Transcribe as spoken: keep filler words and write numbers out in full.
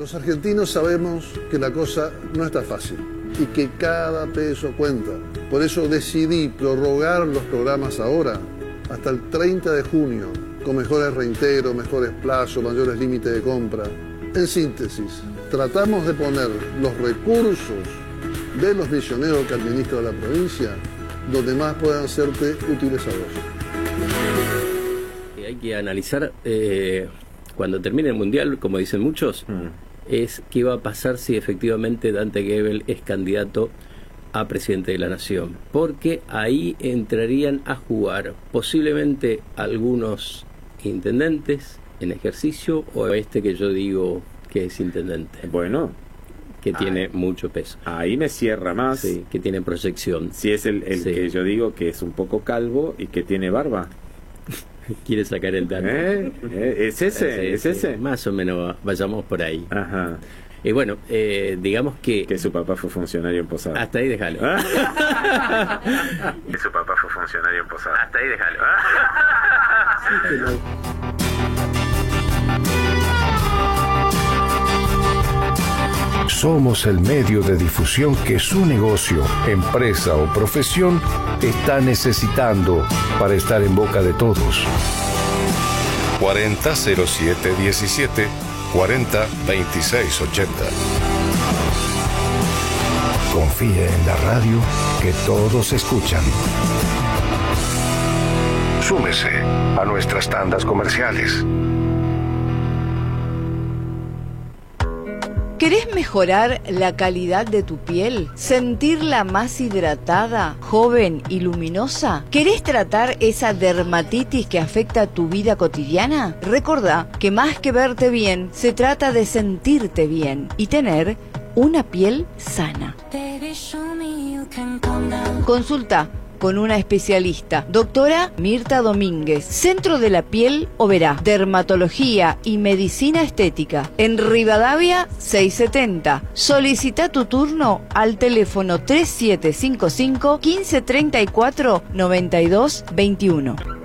Los argentinos sabemos que la cosa no está fácil y que cada peso cuenta. Por eso decidí prorrogar los programas ahora hasta el treinta de junio, con mejores reintegros, mejores plazos, mayores límites de compra. En síntesis, tratamos de poner los recursos de los misioneros que administra la provincia donde más puedan serte útiles a vos. Hay que analizar, eh, cuando termine el Mundial, como dicen muchos, mm. es qué va a pasar si efectivamente Dante Gebel es candidato a presidente de la Nación, porque ahí entrarían a jugar posiblemente algunos intendentes en ejercicio, o este que yo digo que es intendente. Bueno, que tiene ahí, mucho peso. Ahí me cierra más. Sí, que tiene proyección. Si es el, el sí. que yo digo que es un poco calvo y que tiene barba. Quiere sacar el dato. ¿Eh? ¿Eh? ¿Es ese? Sí, ¿Es sí. ese? Más o menos vayamos por ahí. Ajá. Y eh, bueno, eh, digamos que... Que su papá fue funcionario en Posada. Hasta ahí déjalo. Que su papá fue funcionario en Posada. Hasta ahí déjalo. Somos el medio de difusión que su negocio, empresa o profesión está necesitando para estar en boca de todos. cuarenta cero siete diecisiete cuarenta veintiséis ochenta. Confíe en la radio que todos escuchan. Súmese a nuestras tandas comerciales. ¿Querés mejorar la calidad de tu piel? ¿Sentirla más hidratada, joven y luminosa? ¿Querés tratar esa dermatitis que afecta tu vida cotidiana? Recordá que más que verte bien, se trata de sentirte bien y tener una piel sana. Consulta con una especialista, doctora Mirta Domínguez, Centro de la Piel Oberá, Dermatología y Medicina Estética, en Rivadavia seiscientos setenta. Solicita tu turno al teléfono tres siete cinco cinco, uno cinco tres cuatro, nueve dos dos uno.